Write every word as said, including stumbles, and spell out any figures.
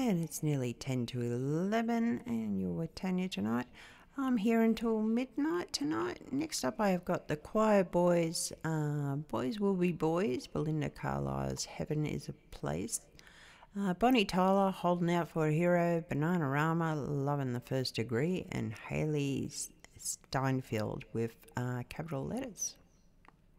And it's nearly ten to eleven, and you're with Tanya tonight. I'm here until midnight tonight. Next up, I have got the Choir Boys. Uh, Boys Will Be Boys. Belinda Carlisle's Heaven Is a Place. Uh, Bonnie Tyler, Holding Out for a Hero. Bananarama, Loving the First Degree. And Hayley Steinfeld with uh, capital letters.